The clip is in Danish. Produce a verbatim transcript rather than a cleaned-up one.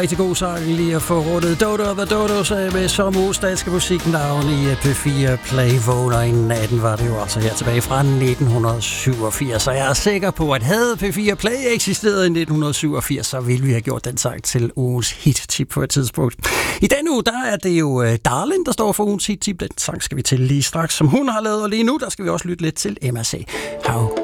rigtig god sang lige at få rundet Dodo og the Dodos med sommerhus danske musiknavn i P fire Play. Vågner i natten var det jo altså her tilbage fra nitten syvogfirs. Så jeg er sikker på, at havde P fire Play eksisteret i nitten syvogfirs, så ville vi have gjort den sang til ugens hit-tip på et tidspunkt. I denne uge, der er det jo Darlin, der står for ugens hit-tip. Den sang skal vi til lige straks, som hun har lavet. Og lige nu, der skal vi også lytte lidt til Emma C. How